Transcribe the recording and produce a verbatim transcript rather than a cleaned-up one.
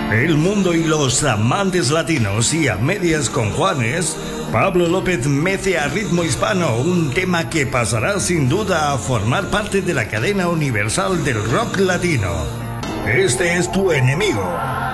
El mundo y los amantes latinos y a medias con Juanes, Pablo López mece a ritmo hispano un tema que pasará sin duda a formar parte de la cadena universal del rock latino. Este es tu enemigo.